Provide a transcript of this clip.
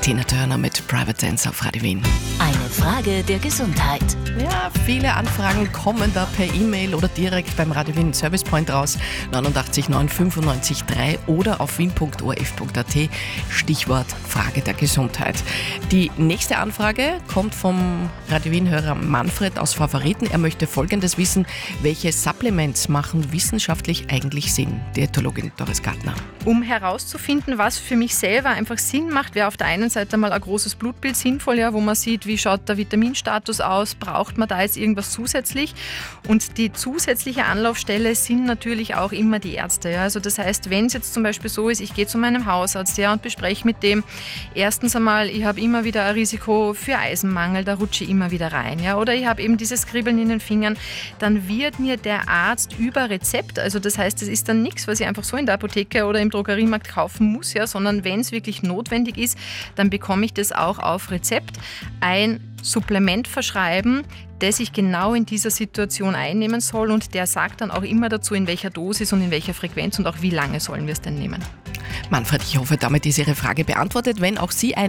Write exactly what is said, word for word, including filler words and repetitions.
Tina Turner mit Private Dancer auf Radio Wien. Eine Frage der Gesundheit. Ja, viele Anfragen kommen da per E-Mail oder direkt beim Radio Wien Service Point raus. neunundachtzig neun fünfundneunzig drei oder auf wien punkt o r f punkt a t. Stichwort Frage der Gesundheit. Die nächste Anfrage kommt vom Radio Wien-Hörer Manfred aus Favoriten. Er möchte Folgendes wissen: Welche Supplements machen wissenschaftlich eigentlich Sinn? Diätologin Doris Gartner. Um herauszufinden, was für mich selber einfach Sinn macht, wäre auf der einen Seite mal ein großes Blutbild sinnvoll, ja, wo man sieht, wie schaut der Vitaminstatus aus, braucht man da jetzt irgendwas zusätzlich? Und die zusätzliche Anlaufstelle sind natürlich auch immer die Ärzte. Ja. Also das heißt, wenn es jetzt zum Beispiel so ist, ich gehe zu meinem Hausarzt, ja, und bespreche mit dem, erstens einmal, ich habe immer wieder ein Risiko für Eisenmangel, da rutsche ich immer wieder rein. Ja. Oder ich habe eben dieses Kribbeln in den Fingern, dann wird mir der Arzt über Rezept, also das heißt, es ist dann nichts, was ich einfach so in der Apotheke oder im Drogeriemarkt kaufen muss, ja, sondern wenn es wirklich notwendig ist, dann bekomme ich das auch auf Rezept, ein Supplement verschreiben, das ich genau in dieser Situation einnehmen soll, und der sagt dann auch immer dazu, in welcher Dosis und in welcher Frequenz und auch wie lange sollen wir es denn nehmen. Manfred, ich hoffe, damit ist Ihre Frage beantwortet. Wenn auch Sie ein